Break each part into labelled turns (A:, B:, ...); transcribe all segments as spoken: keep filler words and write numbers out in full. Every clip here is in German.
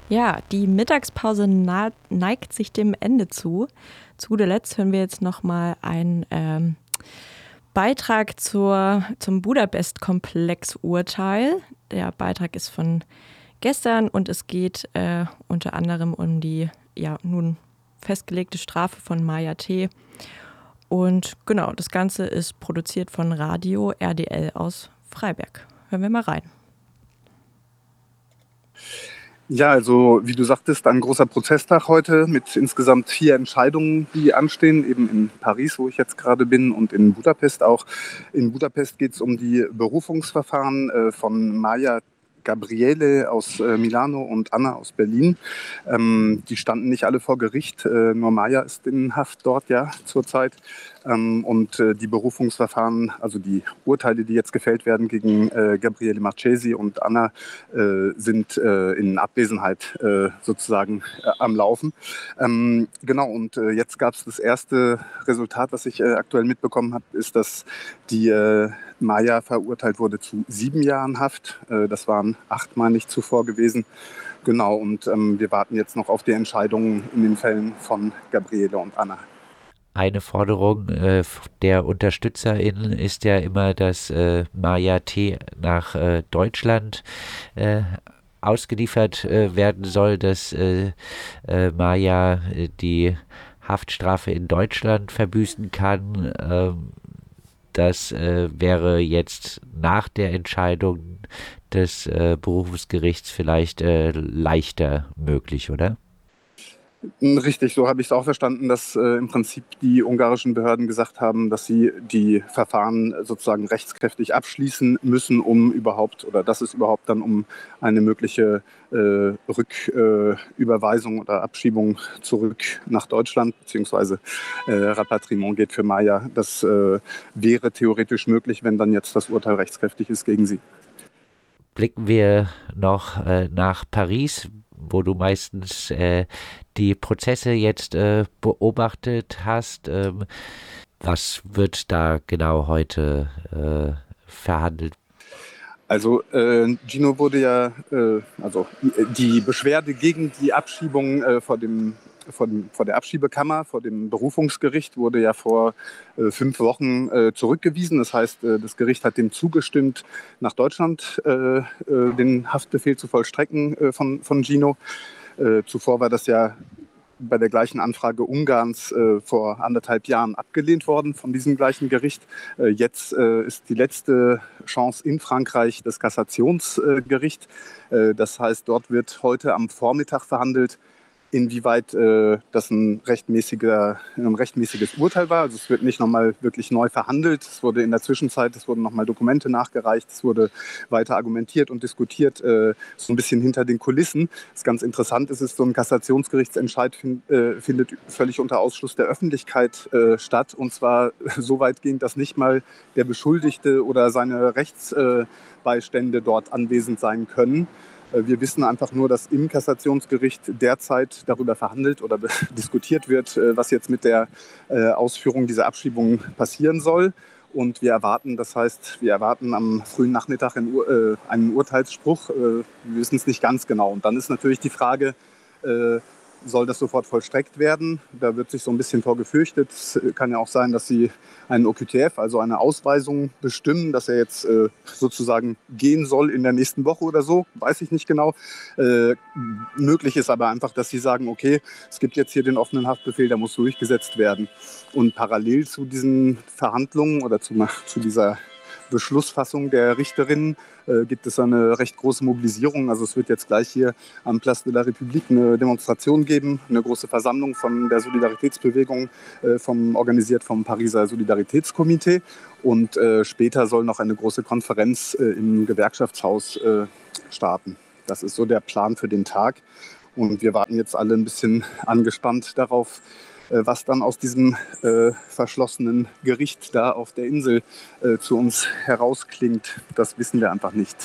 A: Ja, die Mittagspause na- neigt sich dem Ende zu. Zu guter Letzt hören wir jetzt nochmal einen ähm, Beitrag zur, zum Budapest-Komplex-Urteil. Der Beitrag ist von gestern und es geht äh, unter anderem um die ja, nun festgelegte Strafe von Maja T. Und genau, das Ganze ist produziert von Radio R D L aus Freiberg. Hören wir mal rein.
B: Ja, also wie du sagtest, ein großer Prozesstag heute mit insgesamt vier Entscheidungen, die anstehen, eben in Paris, wo ich jetzt gerade bin, und in Budapest auch. In Budapest geht es um die Berufungsverfahren äh, von Maja Gabriele aus äh, Milano und Anna aus Berlin. Ähm, die standen nicht alle vor Gericht, äh, nur Maja ist in Haft dort ja zurzeit. Ähm, und äh, die Berufungsverfahren, also die Urteile, die jetzt gefällt werden gegen äh, Gabriele Marchesi und Anna, äh, sind äh, in Abwesenheit äh, sozusagen äh, am Laufen. Ähm, genau, und äh, jetzt gab es das erste Resultat, was ich äh, aktuell mitbekommen habe, ist, dass die äh, Maja verurteilt wurde zu sieben Jahren Haft. Äh, das waren acht, meine ich, zuvor gewesen. Genau, und ähm, wir warten jetzt noch auf die Entscheidungen in den Fällen von Gabriele und Anna.
C: Eine Forderung äh, der UnterstützerInnen ist ja immer, dass äh, Maja T. nach äh, Deutschland äh, ausgeliefert äh, werden soll, dass äh, äh, Maja äh, die Haftstrafe in Deutschland verbüßen kann. Ähm, das äh, wäre jetzt nach der Entscheidung des äh, Berufungsgerichts vielleicht äh, leichter möglich, oder?
B: Richtig, so habe ich es auch verstanden, dass äh, im Prinzip die ungarischen Behörden gesagt haben, dass sie die Verfahren sozusagen rechtskräftig abschließen müssen, um überhaupt, oder dass es überhaupt dann um eine mögliche äh, Rücküberweisung äh, oder Abschiebung zurück nach Deutschland beziehungsweise äh, Rapatriement geht für Maja. Das äh, wäre theoretisch möglich, wenn dann jetzt das Urteil rechtskräftig ist gegen sie.
C: Blicken wir noch äh, nach Paris, wo du meistens äh, die Prozesse jetzt äh, beobachtet hast. Ähm, was wird da genau heute äh, verhandelt?
B: Also äh, Gino wurde ja, äh, also die Beschwerde gegen die Abschiebung äh, vor dem Vor, dem, vor der Abschiebekammer, vor dem Berufungsgericht, wurde ja vor äh, fünf Wochen äh, zurückgewiesen. Das heißt, äh, das Gericht hat dem zugestimmt, nach Deutschland äh, äh, den Haftbefehl zu vollstrecken äh, von, von Gino. Äh, zuvor war das ja bei der gleichen Anfrage Ungarns äh, vor anderthalb Jahren abgelehnt worden von diesem gleichen Gericht. Äh, jetzt äh, ist die letzte Chance in Frankreich das Kassationsgericht. Äh, das heißt, dort wird heute am Vormittag verhandelt, inwieweit äh, das ein, rechtmäßiger, ein rechtmäßiges Urteil war. Also es wird nicht nochmal wirklich neu verhandelt. Es wurde in der Zwischenzeit, es wurden nochmal Dokumente nachgereicht, es wurde weiter argumentiert und diskutiert, äh, so ein bisschen hinter den Kulissen. Das ist ganz interessant, es ist so ein Kassationsgerichtsentscheid find, äh, findet völlig unter Ausschluss der Öffentlichkeit äh, statt. Und zwar so weitgehend, dass nicht mal der Beschuldigte oder seine Rechtsbeistände äh, dort anwesend sein können. Wir wissen einfach nur, dass im Kassationsgericht derzeit darüber verhandelt oder diskutiert wird, was jetzt mit der Ausführung dieser Abschiebung passieren soll. Und wir erwarten, das heißt, wir erwarten am frühen Nachmittag einen, Ur- äh, einen Urteilsspruch. Äh, wir wissen es nicht ganz genau. Und dann ist natürlich die Frage, äh, soll das sofort vollstreckt werden? Da wird sich so ein bisschen vor gefürchtet. Es kann ja auch sein, dass sie einen O Q T F, also eine Ausweisung, bestimmen, dass er jetzt äh, sozusagen gehen soll in der nächsten Woche oder so. Weiß ich nicht genau. Äh, möglich ist aber einfach, dass sie sagen, okay, es gibt jetzt hier den offenen Haftbefehl, der muss durchgesetzt werden. Und parallel zu diesen Verhandlungen oder zu, zu dieser Beschlussfassung der Richterinnen äh, gibt es eine recht große Mobilisierung. Also es wird jetzt gleich hier am Place de la République eine Demonstration geben, eine große Versammlung von der Solidaritätsbewegung, äh, vom, organisiert vom Pariser Solidaritätskomitee. Und äh, später soll noch eine große Konferenz äh, im Gewerkschaftshaus äh, starten. Das ist so der Plan für den Tag. Und wir warten jetzt alle ein bisschen angespannt darauf, was dann aus diesem äh, verschlossenen Gericht da auf der Insel äh, zu uns herausklingt. Das wissen wir einfach nicht.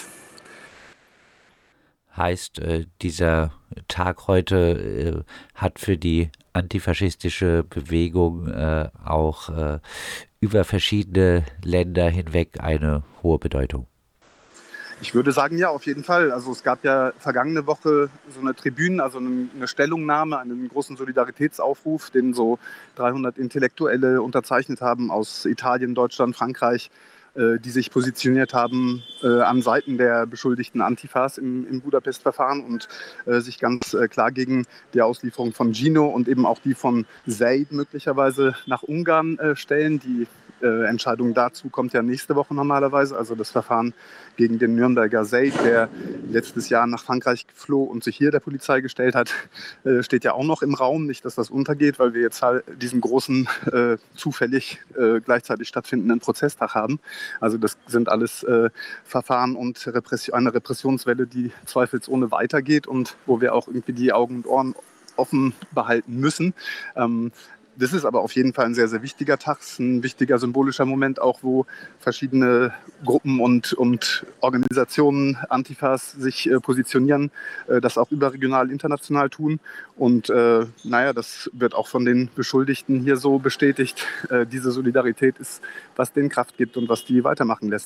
C: Heißt, äh, dieser Tag heute äh, hat für die antifaschistische Bewegung äh, auch äh, über verschiedene Länder hinweg eine hohe Bedeutung.
B: Ich würde sagen, ja, auf jeden Fall. Also es gab ja vergangene Woche so eine Tribüne, also eine Stellungnahme, einen großen Solidaritätsaufruf, den so dreihundert Intellektuelle unterzeichnet haben aus Italien, Deutschland, Frankreich, äh, die sich positioniert haben äh, an Seiten der beschuldigten Antifas im, im Budapest-Verfahren und äh, sich ganz äh, klar gegen die Auslieferung von Gino und eben auch die von Zeid möglicherweise nach Ungarn äh, stellen. Die Äh, Entscheidung dazu kommt ja nächste Woche normalerweise. Also das Verfahren gegen den Nürnberger Zeid, der letztes Jahr nach Frankreich floh und sich hier der Polizei gestellt hat, äh, steht ja auch noch im Raum. Nicht, dass das untergeht, weil wir jetzt halt diesen großen, äh, zufällig äh, gleichzeitig stattfindenden Prozesstag haben. Also das sind alles äh, Verfahren und Repression, eine Repressionswelle, die zweifelsohne weitergeht und wo wir auch irgendwie die Augen und Ohren offen behalten müssen. Ähm, Das ist aber auf jeden Fall ein sehr, sehr wichtiger Tag, ein wichtiger symbolischer Moment, auch wo verschiedene Gruppen und, und Organisationen, Antifas, sich äh, positionieren, äh, das auch überregional, international tun. Und äh, naja, das wird auch von den Beschuldigten hier so bestätigt. Äh, diese Solidarität ist, was denen Kraft gibt und was die weitermachen lässt.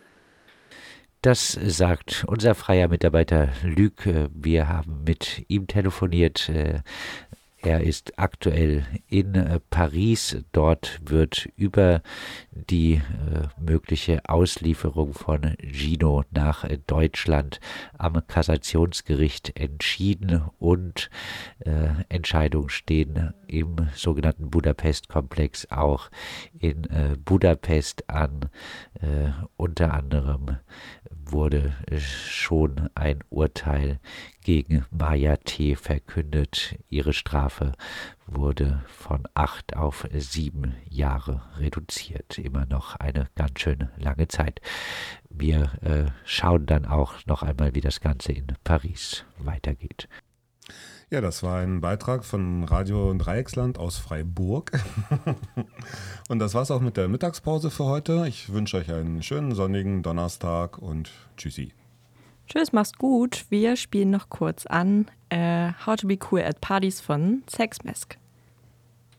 C: Das sagt unser freier Mitarbeiter Luc. Wir haben mit ihm telefoniert. Er ist aktuell in äh, Paris. Dort wird über die äh, mögliche Auslieferung von Gino nach äh, Deutschland am Kassationsgericht entschieden und äh, Entscheidungen stehen im sogenannten Budapest-Komplex auch in äh, Budapest an. Äh, unter anderem wurde äh, schon ein Urteil gegen Maja T. verkündet. Ihre Strafe wurde von acht auf sieben Jahre reduziert. Immer noch eine ganz schön lange Zeit. Wir äh, schauen dann auch noch einmal, wie das Ganze in Paris weitergeht.
D: Ja, das war ein Beitrag von Radio Dreiecksland aus Freiburg. Und das war's auch mit der Mittagspause für heute. Ich wünsche euch einen schönen sonnigen Donnerstag und tschüssi.
A: Tschüss, mach's gut. Wir spielen noch kurz an äh, How to be Cool at Parties von Sex Mask.